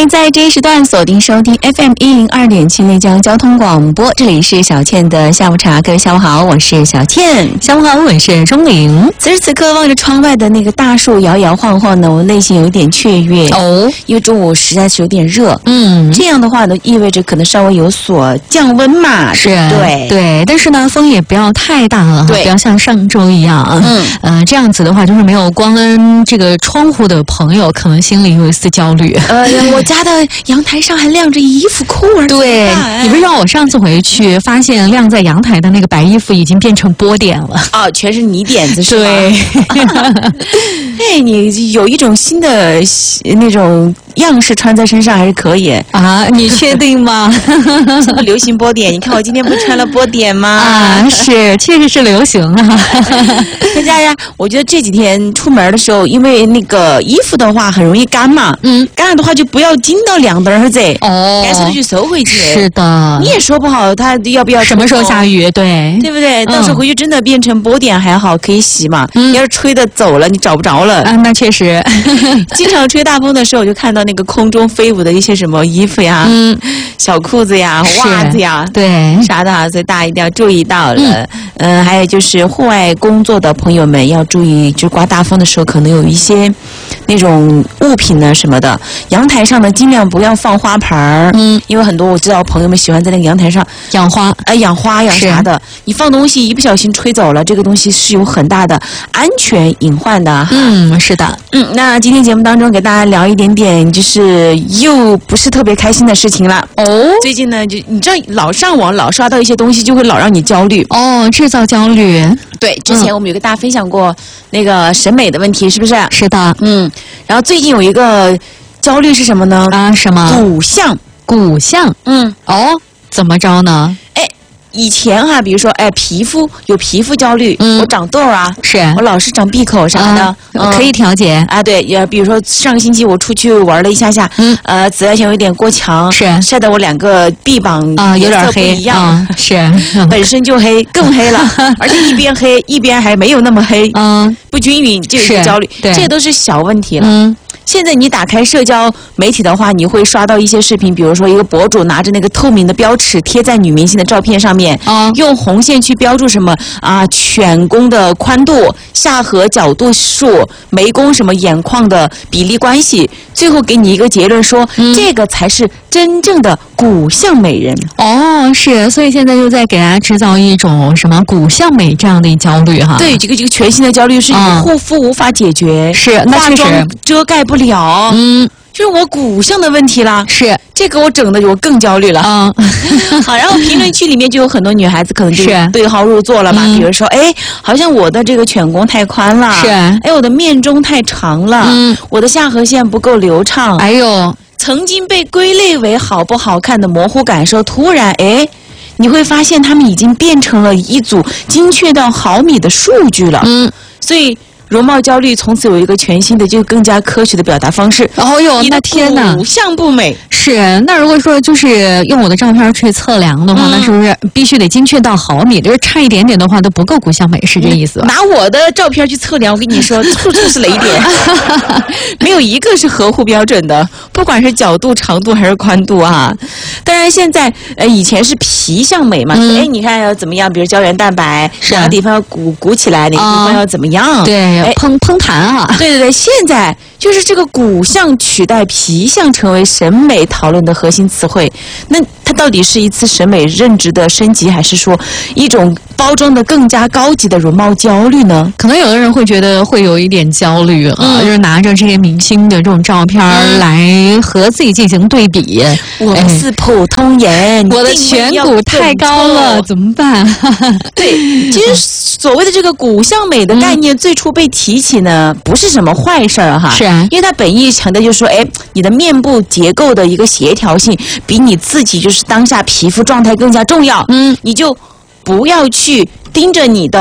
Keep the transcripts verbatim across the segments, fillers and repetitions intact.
迎在这一时段锁定收听 F M 一零二点七内江交通广播，这里是小倩的下午茶，各位下午好，我是小倩。 下午好，我是钟玲。 此时此刻望着窗外的那个大树摇摇晃晃呢，我内心有点雀跃哦， 因为中午实在是有点热， 嗯， 这样的话呢，意味着可能稍微有所降温嘛， 是， 对对，但是呢，风也不要太大了， 对， 不要像上周一样，嗯，呃，这样子的话，就是没有关这个窗户的朋友，可能心里有一丝焦虑。 呃，我家的阳台上还晾着衣服裤儿， 对，你不知道我上次回去发现晾在阳台的那个白衣服已经变成波点了， 哦，全是泥点子是吧？ 对， 哎，你有一种新的那种样式穿在身上还是可以啊？你确定吗？ 现在流行波点，你看我今天不穿了波点吗？ 啊，是，确实是流行啊。 大家呀，我觉得这几天出门的时候，因为那个衣服的话很容易干嘛，嗯，干了的话就不要进到凉的儿子，哦，该收的去收回去。 是的， 你也说不好他要不要什么时候下雨，对， 对不对？到时候回去真的变成波点还好，可以洗嘛。 嗯， 要是吹的走了，你找不着了啊，那确实。 经常吹大风的时候，我就看到那个空中飞舞的一些什么衣服呀，嗯，小裤子呀、袜子呀， 对， 啥的，所以大家一定要注意到了。嗯，呃、还有就是户外工作的朋友们要注意，就刮大风的时候，可能有一些那种物品呢什么的，阳台上呢尽量不要放花盆儿，嗯，因为很多我知道朋友们喜欢在那个阳台上养花， 哎、呃，养花养啥的，你放东西一不小心吹走了，这个东西是有很大的安全隐患的。 嗯，是的， 嗯，那今天节目当中给大家聊一点点，就是又不是特别开心的事情了。哦，最近呢，就你知道，老上网老刷到一些东西，就会老让你焦虑。 哦，制造焦虑。 对，之前我们有跟大家分享过那个审美的问题，是不是？ 是的， 嗯。然后最近有一个焦虑是什么呢？ 啊，什么？ 骨相。 骨相。嗯。哦，怎么着呢？ 哎。以前哈、啊，比如说，哎，皮肤有皮肤焦虑，嗯、我长痘啊， 是我老是长闭口啥的， 嗯、可以调节啊。对，也比如说上个星期我出去玩了一下下，嗯，呃，紫外线有点过强， 是晒得我两个臂膀啊、呃、有点黑， 不一样， 啊、是、 嗯、本身就黑，更黑了，而且一边黑一边还没有那么黑，嗯，不均匀，就有些焦虑，这些都是小问题了，嗯。现在你打开社交媒体的话，你会刷到一些视频，比如说一个博主拿着那个透明的标尺贴在女明星的照片上面，啊、用红线去标注什么啊，颧弓的宽度、下颌角度数、眉弓什么眼眶的比例关系，最后给你一个结论说，嗯、这个才是真正的骨相美人。 哦，是，所以现在就在给大家制造一种什么骨相美这样的焦虑哈。 对，这个这个全新的焦虑是你护肤无法解决， 嗯、是那确实化妆遮盖不了，嗯，就是我骨相的问题啦。 是这个我整的我更焦虑了。嗯，好，然后评论区里面就有很多女孩子可能就对号入座了嘛，嗯、比如说，哎，好像我的这个颧弓太宽了， 是， 哎，我的面中太长了，嗯，我的下颌线不够流畅， 哎呦， 曾经被归类为好不好看的模糊感受，突然，哎。你会发现他们已经变成了一组精确到毫米的数据了。嗯，所以容貌焦虑从此有一个全新的、就更加科学的表达方式。 哦哟，那天哪， 骨相不美。 是，那如果说就是用我的照片去测量的话，嗯、那是不是必须得精确到毫米？就是差一点点的话都不够骨相美，是这意思吧？ 拿我的照片去测量，我跟你说，处处是雷点，没有一个是合乎标准的，不管是角度、长度还是宽度啊。当然，现在呃以前是皮相美嘛，嗯、哎，你看要怎么样？比如胶原蛋白，哪个地方要鼓鼓起来，哪个地方要怎么样？ 哦、对，哎，烹烹弹啊。 对对对，现在就是这个骨相取代皮相成为审美讨论的核心词汇。那它到底是一次审美认知的升级，还是说一种包装的更加高级的容貌焦虑呢？ 可能有的人会觉得会有一点焦虑啊，嗯、就是拿着这些明星的这种照片来和自己进行对比。 嗯、我是普通人， 哎、我的颧骨太高了，怎么办？ 对，其实所谓的这个骨相美的概念，最初被提起呢，不是什么坏事儿哈。 是啊， 因为它本意强调就是说，哎，你的面部结构的一个协调性，比你自己就是当下皮肤状态更加重要。嗯，你就不要去盯着你的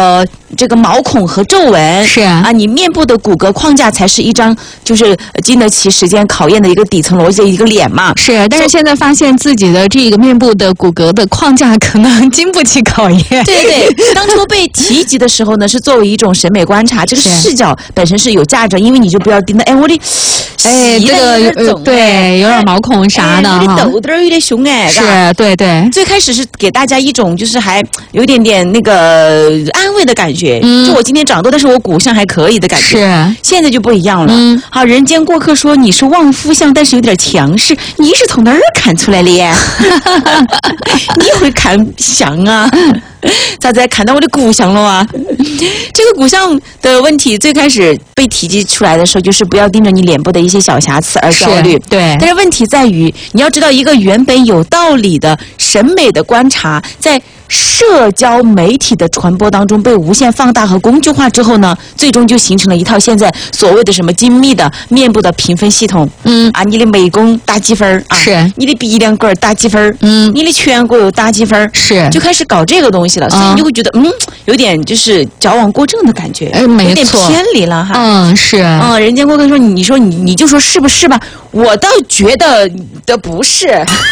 这个毛孔和皱纹， 是啊，你面部的骨骼框架才是一张就是经得起时间考验的一个底层逻辑的一个脸嘛。 是，但是现在发现自己的这个面部的骨骼的框架可能经不起考验。 对对对，当初被提及的时候呢，是作为一种审美观察，这个视角本身是有价值，因为你就不要盯着，哎，我的， 哎，这个对，有点毛孔啥的哈， 有点痘痘，有点凶哎， 是，对对。 最开始是给大家一种就是还有点点那个安慰的感觉，嗯，就我今天长痘，但是我骨相还可以的感觉。 是， 现在就不一样了。嗯，好，人间过客说你是旺夫相，但是有点强势，你是从哪儿看出来的呀？你会看相啊？咋子看到我的骨相了啊？这个骨相的问题最开始被提及出来的时候，就是不要盯着你脸部的一些小瑕疵而焦虑。 对， 但是问题在于，你要知道一个原本有道理的审美的观察，在社交媒体的传播当中被无限放大和工具化之后呢，最终就形成了一套现在所谓的什么精密的面部的评分系统。嗯啊，你的眉弓打几分啊？ 是， 你的鼻梁根打几分？嗯，你的颧骨有打几分？ 是， 就开始搞这个东西了，所以你就会觉得嗯，有点就是矫枉过正的感觉， 哎，没错， 有点偏离了哈。 嗯，是， 嗯，人家过客说，你说你你就说是不是吧？我倒觉得的不是，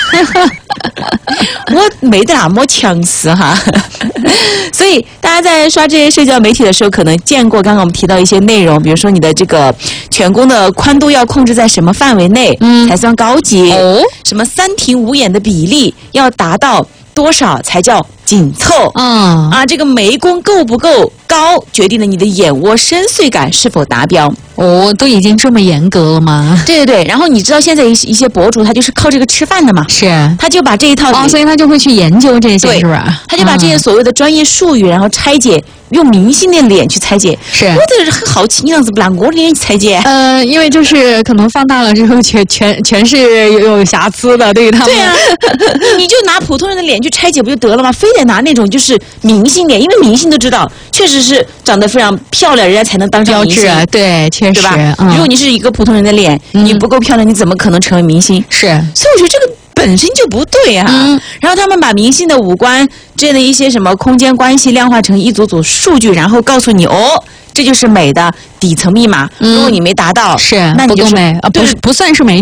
我没得那么强势哈。所以大家在刷这些社交媒体的时候，可能见过刚刚我们提到一些内容，比如说你的这个颧弓的宽度要控制在什么范围内，嗯，才算高级？哦，什么三庭五眼的比例要达到多少才叫紧凑？嗯啊，这个眉弓够不够高，决定了你的眼窝深邃感是否达标。 哦，都已经这么严格了吗？ 对对对，然后你知道现在一一些博主他就是靠这个吃饭的嘛， 是， 他就把这一套哦，所以他就会去研究这些，是吧？ 他就把这些所谓的专业术语，然后拆解，用明星的脸去拆解。 是， 我都很好奇，你样子不拿我的脸去拆解？ 呃，因为就是可能放大了之后，全全全是有有瑕疵的，对于他们。 对啊，你就拿普通人的脸去拆解不就得了吗？非得拿那种就是明星脸，因为明星都知道，确实是长得非常漂亮，人家才能当上明星。 标志，对，确实， 对吧？ 嗯、 如果你是一个普通人的脸，嗯、你不够漂亮，你怎么可能成为明星？ 是， 所以我觉得这个本身就不对啊。嗯、然后他们把明星的五官之间的一些什么空间关系量化成一组组数据，然后告诉你哦，这就是美的底层密码。嗯、如果你没达到， 是那你就是不够美啊，不是不算是美。